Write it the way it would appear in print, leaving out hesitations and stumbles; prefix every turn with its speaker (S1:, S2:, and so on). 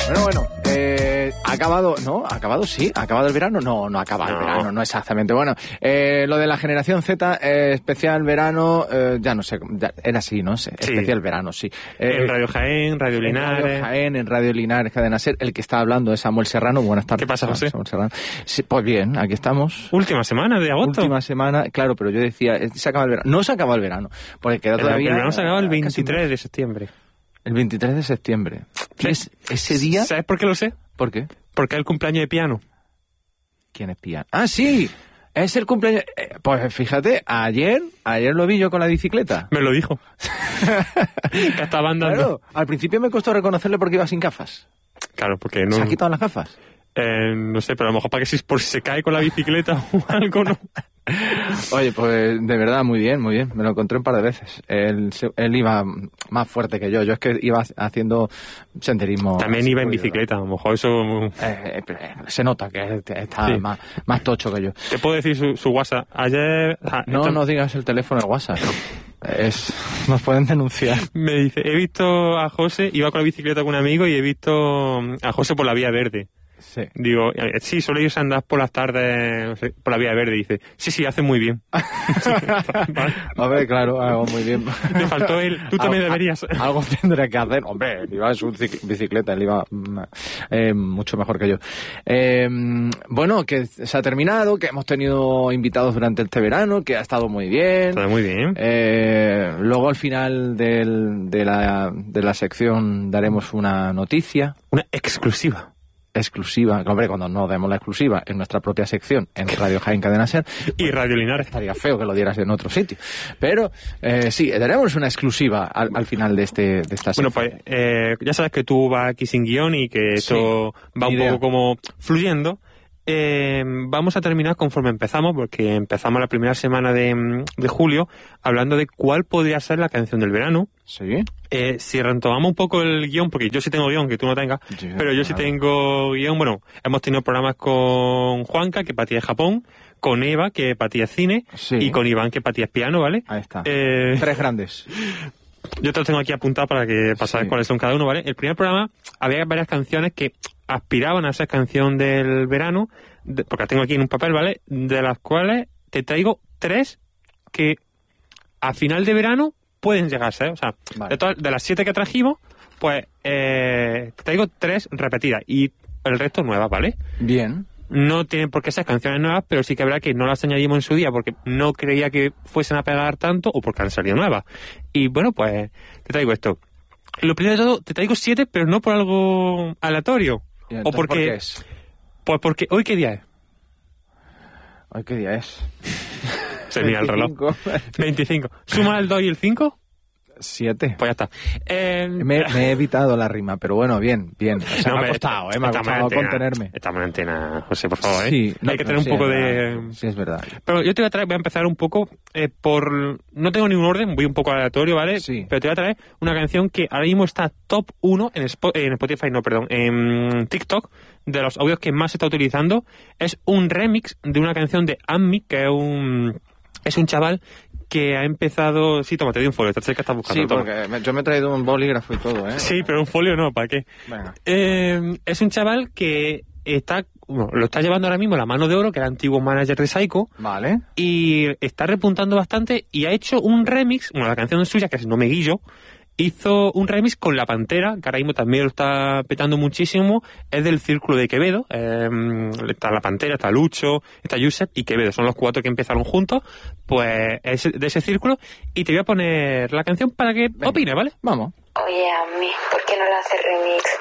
S1: Bueno, ¿ha acabado? ¿No? ¿Ha acabado? Sí. ¿Ha acabado el verano? No, no ha acabado el verano, no exactamente. Bueno, lo de la generación Z, especial verano, ya no sé, ya, era así, ¿no? Sí. Especial verano, sí.
S2: En Radio Jaén, Radio Linares.
S1: En Radio Jaén, en Radio Linares, Cadena Ser. El que está hablando es Samuel Serrano. Buenas tardes.
S2: ¿Qué pasa, José?
S1: Samuel Serrano. Sí, pues bien, aquí estamos.
S2: Última semana de agosto.
S1: Última semana, claro, pero yo decía, se acaba el verano. No se acaba el verano, porque queda todavía...
S2: El verano se acaba el 23 de septiembre.
S1: El 23 de septiembre.
S2: Sí.
S1: Ese día...
S2: ¿Sabes por qué lo sé?
S1: ¿Por qué?
S2: Porque es el cumpleaños de Piano.
S1: ¿Quién es Piano? ¡Ah, sí! Es el cumpleaños... pues fíjate, ayer lo vi yo con la bicicleta.
S2: Me lo dijo. Que estaba andando.
S1: Claro, al principio me costó reconocerle porque iba sin gafas.
S2: Claro, porque no...
S1: ¿Se ha quitado las gafas?
S2: No sé, pero a lo mejor para que por si se cae con la bicicleta o algo, ¿no?
S1: Oye, pues de verdad, muy bien, muy bien. Me lo encontré un par de veces. Él iba más fuerte que yo. Yo es que iba haciendo senderismo.
S2: También iba en bicicleta, a lo mejor eso...
S1: se nota que está sí. más tocho que yo.
S2: ¿Te puedo decir su WhatsApp? Ayer...
S1: No digas el teléfono de WhatsApp. Nos pueden denunciar.
S2: Me dice, he visto a José, iba con la bicicleta con un amigo y he visto a José por la Vía Verde.
S1: Sí.
S2: Digo, sí, solo ellos andan por las tardes, no sé, por la Vía Verde. Dice, sí, hace muy bien.
S1: ¿Vale? Hombre, claro, hago muy bien.
S2: Me faltó él, tú también deberías.
S1: Algo tendré que hacer. Hombre, él iba en su bicicleta, él iba mucho mejor que yo. Bueno, que se ha terminado, que hemos tenido invitados durante este verano, que ha estado muy bien.
S2: Está muy bien.
S1: Luego al final de la sección daremos una noticia.
S2: Una exclusiva,
S1: hombre, cuando no demos la exclusiva en nuestra propia sección, en Radio Jaén Cadena Ser,
S2: y Radio Linares.
S1: Estaría feo que lo dieras en otro sitio. Pero sí, daremos una exclusiva al final de esta sección.
S2: Bueno, pues ya sabes que tú vas aquí sin guión y que esto va un poco como fluyendo. Vamos a terminar conforme empezamos, porque empezamos la primera semana de julio hablando de cuál podría ser la canción del verano.
S1: Sí.
S2: Si retomamos un poco el guión, porque yo sí tengo guión, que tú no tengas, pero yo sí tengo guión. Bueno, hemos tenido programas con Juanca, que para ti es Japón, con Eva, que para ti es cine, y con Iván, que para ti es piano, ¿vale?
S1: Ahí está. 3 grandes.
S2: Yo te los tengo aquí apuntados para saber cuáles son cada uno, ¿vale? El primer programa había varias canciones que aspiraban a ser canción del verano, porque las tengo aquí en un papel, ¿vale? De las cuales te traigo 3 que a final de verano pueden llegar a ser, o sea, vale. de las 7 que trajimos, pues te traigo 3 repetidas y el resto nuevas, ¿vale?
S1: Bien.
S2: No tienen por qué ser canciones nuevas, pero sí que habrá que no las añadimos en su día porque no creía que fuesen a pegar tanto o porque han salido nuevas. Y bueno, pues te traigo esto. Lo primero de todo, te traigo 7, pero no por algo aleatorio.
S1: O porque... ¿por qué es?
S2: Pues porque... ¿Hoy qué día es?
S1: ¿Hoy qué día es?
S2: Se mira el reloj. 25. ¿Suma el 2 y el 5?
S1: 7.
S2: Pues ya está.
S1: Me he evitado la rima, pero bueno, bien. O sea, me ha costado contenerme.
S2: Estamos en antena, José, por favor,
S1: Sí,
S2: hay que tener un poco de...
S1: Sí, es verdad.
S2: Pero yo te voy a empezar un poco por... No tengo ningún orden, voy un poco aleatorio, ¿vale?
S1: Sí.
S2: Pero te voy a traer una canción que ahora mismo está top 1 en Spotify, en TikTok, de los audios que más se está utilizando. Es un remix de una canción de Ammi, que es un chaval que ha empezado... Sí, toma, te doy un folio, te sé que estás buscando.
S1: Sí, porque yo me he traído un bolígrafo y todo, ¿eh?
S2: Sí, pero un folio no, ¿para qué?
S1: Bueno.
S2: Es un chaval que lo está llevando ahora mismo la mano de oro, que era antiguo manager de Saiko.
S1: Vale.
S2: Y está repuntando bastante y ha hecho un remix, la canción suya, que es No Me Guillo, hizo un remix con La Pantera, que ahora mismo también lo está petando muchísimo. Es del Círculo de Quevedo. Está La Pantera, está Lucho, está Josep y Quevedo. Son los 4 que empezaron juntos. Pues es de ese círculo. Y te voy a poner la canción para que opines, ¿vale?
S1: Vamos.
S3: Oye, Ammi, ¿por qué no le haces remix